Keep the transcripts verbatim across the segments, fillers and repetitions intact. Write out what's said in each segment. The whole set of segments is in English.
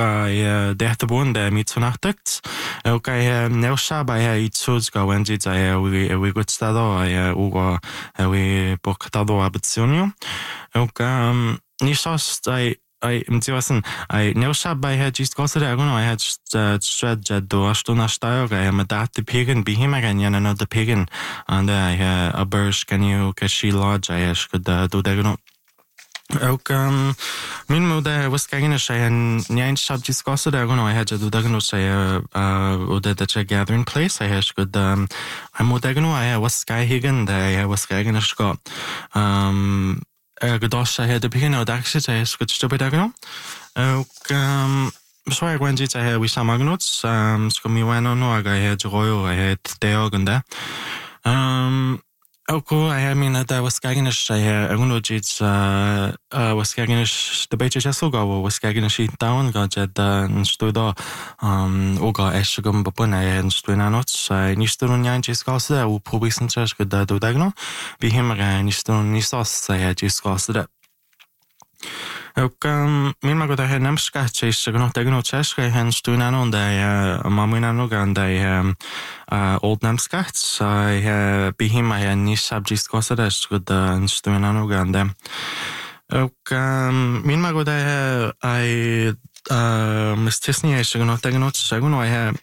uga dehtabun de mitsunartakt uga neushaba i tsuzga wenji ja we we gutstado uga we boktado abitsunio uga nisos I I mtiwasan I neushaba he just gosere agono I had stred do astuna stayoga I am that the pagan behimagan yana no the pagan and I a bursh can you kashi lodge I should do degno ook um, min moeder was kijken als hij een niet subject kost daar gewoon hij had je daar gewoon zij uh dat dat je gathering place hij is goed um hij moet daar gewoon hij was kijken daar hij was kijken als ik um gedacht hij had beginnen daar zit hij is goed stop daar gewoon ook um zo ik wens iets hij wist maar genoeg um skom je wel nog hij had royo hij had deogende um Ook I mean that was kijken als hij gewoon iets uh was kijken als de beetje zo gauw was kijken als hij down gaat het een studio um ook als je hem bepaalt hij een studio nooit hij niet doen ja iets kost dat we proberen zelfs dat doen dat no bij hem er niet doen niet zo hij iets kost dat ook min maar dat hij namschat is er nog tegen het hij hen studio aan dat mamina nog aan dat old namschat hij bij hem hij niet subject kost dat is goed een studio aan nog aan dat ook min maar dat hij mistisnie is er nog tegen het zeggen hij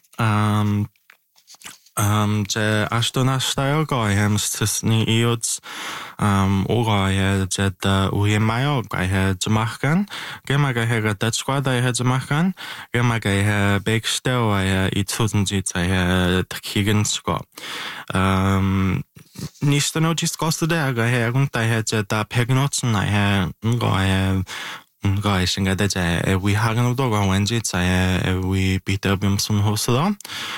um je Astona style guy hem stisni iods um oga je jet uhe mayo guy he jamakan gema guy he dat squad hij he jamakan gema guy he big stel hij i tuzenzit hij takigen squad um nisto no just koste der guy he und hij he jet pegnotzen hij he guy guys inga dat we hagen op doga wenji hij we beat up him some hostel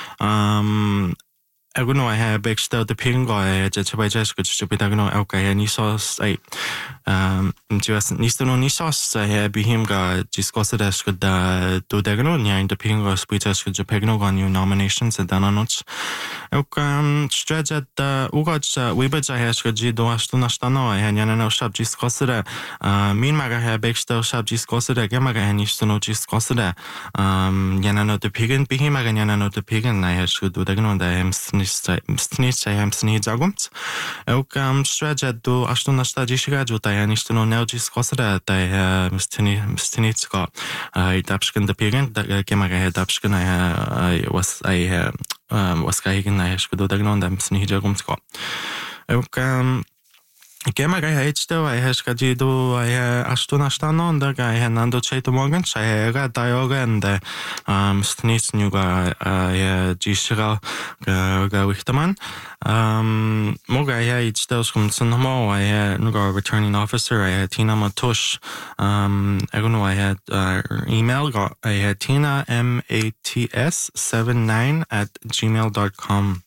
um I don't know I have big still the ping guy just by just good to be that no okay and you saw I um just needs to know ni saw I be him guy just got that good do that no nya in the ping guy speech as good ping no new nominations and then not okay um stretch at the ugot we but I has good do astuna stano I nya no shop just got that uh mean maga have big still shop just got that gama ga needs to know just got that um nya no the ping be him maga nya no the ping I has good do that no the Stnice hem snidzagumt. Ook um stretch do astuna stadishiga juta ja nisto no neogis kosra ta stni stnitska I dapsken de pigent da kemaga he dapsken I was I um was kijken na skudo da gnon dem snidzagumt ko. Ook um Kemaga heitsto I has gajido I astuna stano da ga he nando cheto morgan sai ga dayoga and um snits nuga I jishra ga wichtaman um moga I heitsto skum sunmo I nuga returning officer I Tina Matush um I don't know I had uh, email got I had Tina M A T S seventy-nine at gmail dot com.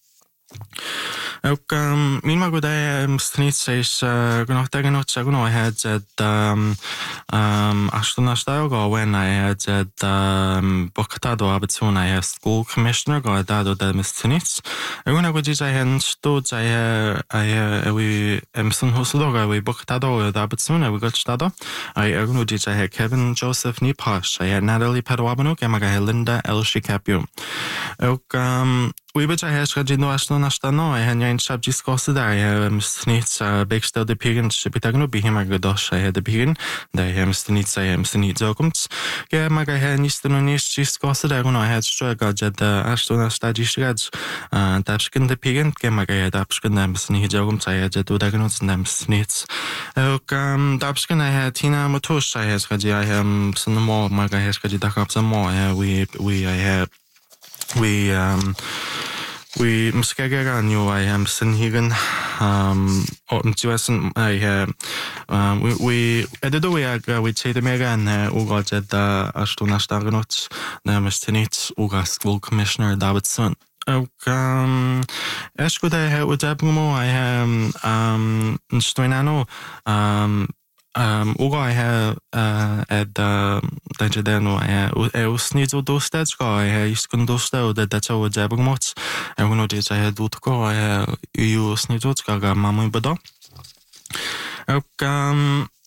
Ook um, min mag det snitts is genoeg tegen het zeggen I had that um um astuna stayoga when I had that um boktado abitsun I had school commissioner go dado da snitts una go dis I had stood I I we emson hosloga we boktado da abitsun I got stado I agno dis I had Kevin Joseph Nipash I had Natalie Padwabano kemaga Linda Elshi Capio ook um we bet I had gadino astuna stano I had ein subject kost daar I snitts big still the pigant bitagno be him agadosh I had the pigant da hem snitts I hem snitts zokomts ge maga he nisto no nisto kost daar no I had struggle jet astuna stadishrad tapsken the pigant ge maga he tapsken dem snitts zokomts I had do dagno dem snitts ook um tapsken I had Tina Matush I had gadi I hem snmo maga he gadi dakap samo we we I had we um we mskagera new I am sin higen um om tuasen I um we we edo we aga we say the mega and uga jeda astuna starnot namestnit uga school commissioner Davidson ook um es goed I have udabmo I am um stoinano um Um, uga I have uh, at uh, dajadeno I usnizo dosteczko I iskun dostał da dacha wajabgmoc I uno dis I had dutko I usnizo ga mamy bada ook um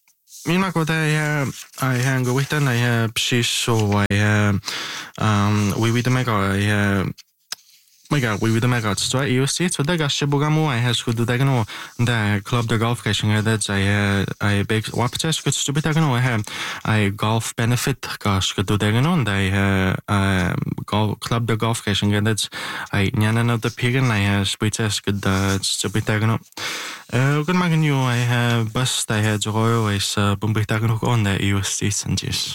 Mina ko tai ai han go witan ai psiso ai um we we the mega ai mega we we the mega stra you see so daga shibugamu ai has good daga no da club the golf fishing that's ai ai big wapates good to be daga no ai ai golf benefit gosh good daga no dai uh golf club the golf fishing that's ai nyana no the pigan ai spites good to be daga no good magan you ai bus dai has royo is bumbitaga no on the you see sanjis